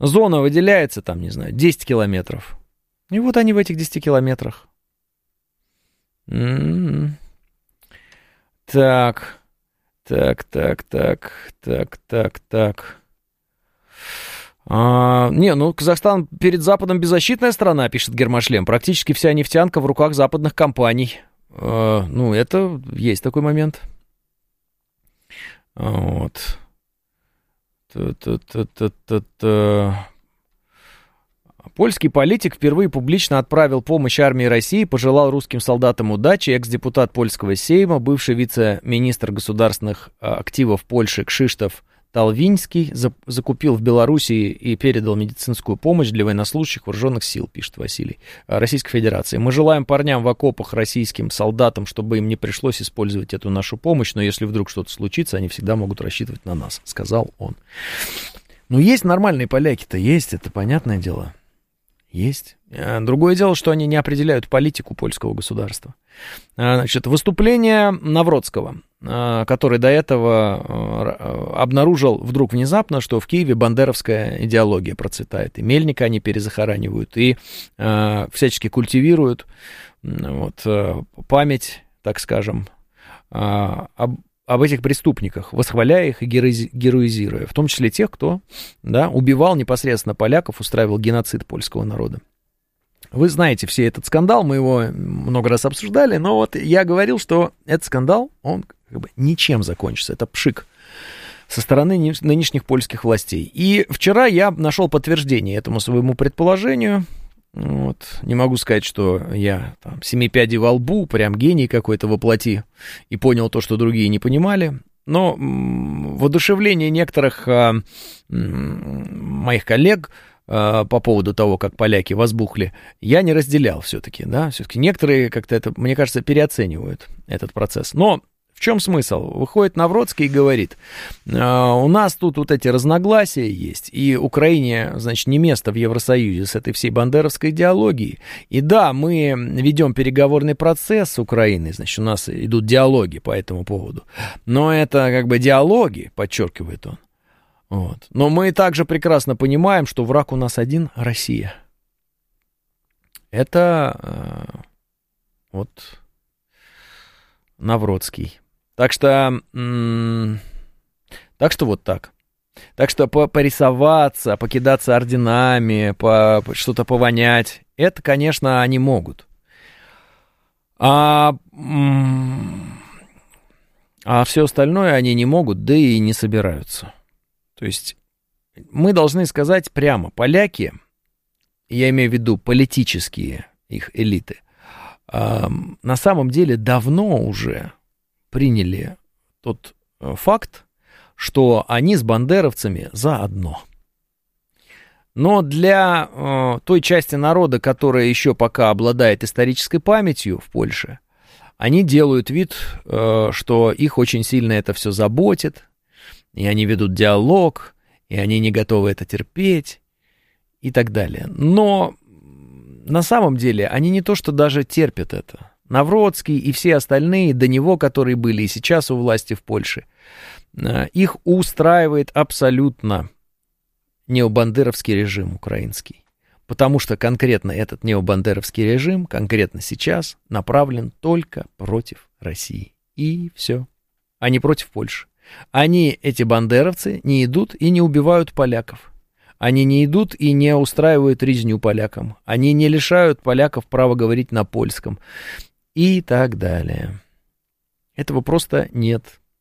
зона выделяется, там, не знаю, 10 километров. И вот они в этих 10 километрах. Так. Казахстан перед Западом беззащитная страна, пишет Гермошлем. Практически вся нефтянка в руках западных компаний. Это есть такой момент. Вот. Польский политик впервые публично отправил помощь армии России, пожелал русским солдатам удачи. Экс-депутат польского Сейма, бывший вице-министр государственных активов Польши Кшиштоф Талвинский закупил в Белоруссии и передал медицинскую помощь для военнослужащих вооруженных сил, пишет Василий, Российской Федерации. Мы желаем парням в окопах, российским солдатам, чтобы им не пришлось использовать эту нашу помощь, но если вдруг что-то случится, они всегда могут рассчитывать на нас, сказал он. Есть нормальные поляки-то, есть, это понятное дело. Есть. Другое дело, что они не определяют политику польского государства. Выступление Навродского, который до этого обнаружил вдруг внезапно, что в Киеве бандеровская идеология процветает. И Мельника они перезахоранивают, и всячески культивируют память, так скажем, об этих преступниках, восхваляя их и героизируя, в том числе тех, кто убивал непосредственно поляков, устраивал геноцид польского народа. Вы знаете все этот скандал, мы его много раз обсуждали, но я говорил, что этот скандал, он ничем закончится, это пшик со стороны нынешних польских властей. И вчера я нашел подтверждение этому своему предположению. Не могу сказать, что я там 7 пядей во лбу, прям гений какой-то воплоти, и понял то, что другие не понимали. Но воодушевление некоторых моих коллег по поводу того, как поляки возбухли, я не разделял все-таки, все-таки некоторые как-то это, мне кажется, переоценивают этот процесс. Но в чем смысл? Выходит Навродский и говорит, у нас тут эти разногласия есть, и Украине, значит, не место в Евросоюзе с этой всей бандеровской идеологией. И да, мы ведем переговорный процесс с Украиной, значит, у нас идут диалоги по этому поводу. Но это диалоги, подчеркивает он. Но мы также прекрасно понимаем, что враг у нас один — Россия. Это Навродский. Так что вот так. Так что порисоваться, покидаться орденами, что-то повонять, это, конечно, они могут. А все остальное они не могут, да и не собираются. То есть мы должны сказать прямо, поляки, я имею в виду политические их элиты, на самом деле давно уже приняли тот факт, что они с бандеровцами заодно. Но для той части народа, которая еще пока обладает исторической памятью в Польше, они делают вид, что их очень сильно это все заботит, и они ведут диалог, и они не готовы это терпеть, и так далее. Но на самом деле они не то что даже терпят это. Навродский и все остальные до него, которые были и сейчас у власти в Польше, их устраивает абсолютно необандеровский режим украинский. Потому что конкретно этот необандеровский режим, конкретно сейчас, направлен только против России. И все. А не против Польши. Они, эти бандеровцы, не идут и не убивают поляков. Они не идут и не устраивают резню полякам. Они не лишают поляков права говорить на польском. И так далее. Этого просто нет.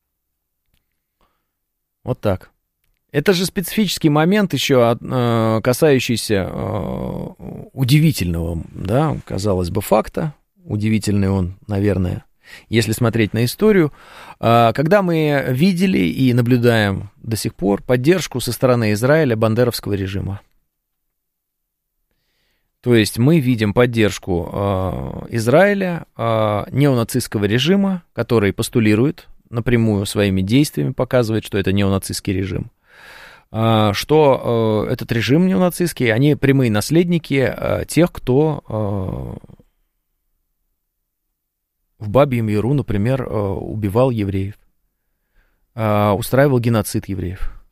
Вот так. Это же специфический момент еще, касающийся удивительного, казалось бы, факта. Удивительный он, наверное, если смотреть на историю. Когда мы видели и наблюдаем до сих пор поддержку со стороны Израиля бандеровского режима. То есть мы видим поддержку Израиля, неонацистского режима, который постулирует напрямую своими действиями, показывает, что это неонацистский режим. Что этот режим неонацистский, они прямые наследники тех, кто в Бабьем Яру, например, убивал евреев, устраивал геноцид евреев.